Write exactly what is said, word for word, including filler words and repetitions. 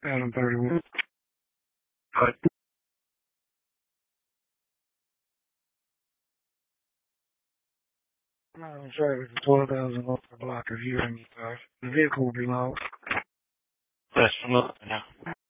Adam thirty-one. But I'm not on traffic for twelve thousand dollars per block if you hear me, guys. The vehicle will be lost. That's from up now.